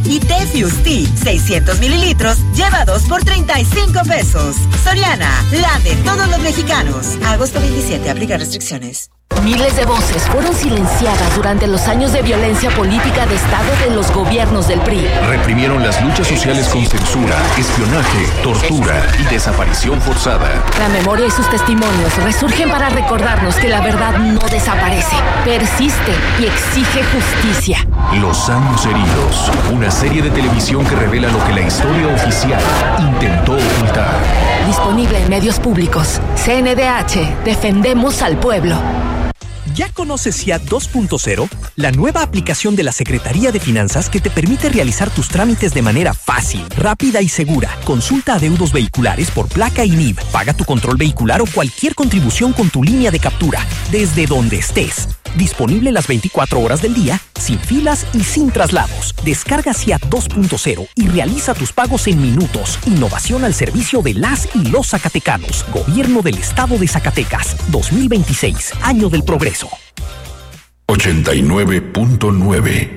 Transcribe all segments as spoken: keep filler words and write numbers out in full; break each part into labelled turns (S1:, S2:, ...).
S1: Y té Fusti, seiscientos mililitros, lleva dos por treinta y cinco pesos. Soriana, la de todos los mexicanos. Agosto veintisiete, aplica restricciones.
S2: Miles de voces fueron silenciadas durante los años de violencia política de Estado de los gobiernos del P R I.
S3: Reprimieron las luchas sociales con censura, espionaje, tortura y desaparición forzada.
S2: La memoria y sus testimonios resurgen para recordarnos que la verdad no desaparece, persiste y exige justicia.
S3: Los años heridos, una serie de televisión que revela lo que la historia oficial intentó ocultar.
S2: Disponible en medios públicos. C N D H, defendemos al pueblo.
S4: ¿Ya conoces SIAT dos punto cero? La nueva aplicación de la Secretaría de Finanzas que te permite realizar tus trámites de manera fácil, rápida y segura. Consulta adeudos vehiculares por placa y N I V. Paga tu control vehicular o cualquier contribución con tu línea de captura, desde donde estés. Disponible las veinticuatro horas del día, sin filas y sin traslados. Descarga SIAT dos punto cero y realiza tus pagos en minutos. Innovación al servicio de las y los zacatecanos. Gobierno del Estado de Zacatecas. dos mil veintiséis, año del progreso.
S3: ochenta y nueve punto nueve.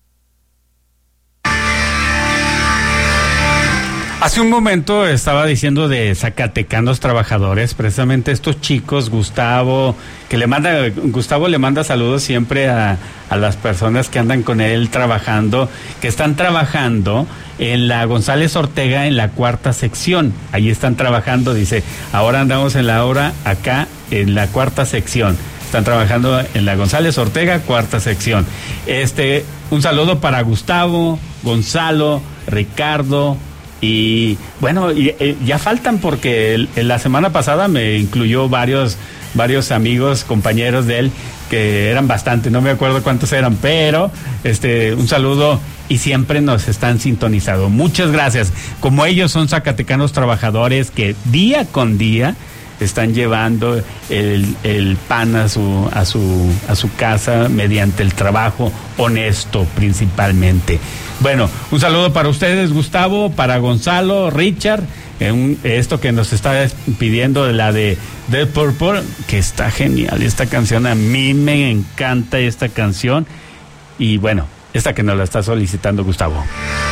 S5: Hace un momento estaba diciendo de zacatecanos trabajadores, precisamente estos chicos, Gustavo, que le manda, Gustavo le manda saludos siempre a, a las personas que andan con él trabajando, que están trabajando en la González Ortega en la cuarta sección. Ahí están trabajando, dice, ahora andamos en la hora acá en la cuarta sección. Están trabajando en la González Ortega, cuarta sección. Este, un saludo para Gustavo, Gonzalo, Ricardo. Y bueno, y, y, ya faltan porque el, la semana pasada me incluyó varios varios amigos, compañeros de él, que eran bastante, no me acuerdo cuántos eran, pero este un saludo y siempre nos están sintonizando. Muchas gracias. Como ellos son zacatecanos trabajadores que día con día están llevando el, el pan a su, a su, a su casa mediante el trabajo honesto principalmente. Bueno, un saludo para ustedes, Gustavo, para Gonzalo, Richard, eh, un, esto que nos está pidiendo de la de The Purple, que está genial esta canción, a mí me encanta esta canción, y bueno, esta que nos la está solicitando Gustavo.